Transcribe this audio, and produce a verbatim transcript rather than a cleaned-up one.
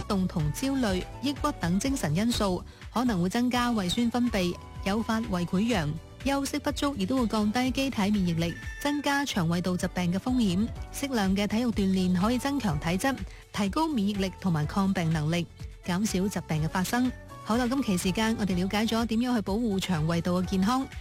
動同焦慮、抑鬱等精神因素，可能會增加胃酸分泌，誘發胃潰瘍。休息不足亦都會降低機體免疫力，增加腸胃道疾病嘅風險。適量嘅體育鍛煉可以增強體質，提高免疫力同埋抗病能力，減少疾病嘅發生。好啦，今期時間我哋了解咗點樣去保護腸胃道嘅健康。